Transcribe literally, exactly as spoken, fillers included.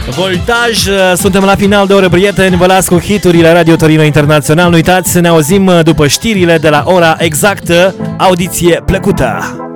Voltaj, suntem la final de oră, prieteni, vă las cu hiturile Radio Torino Internațional. Nu uitați, ne auzim după știrile de la ora exactă. Audiție plăcută!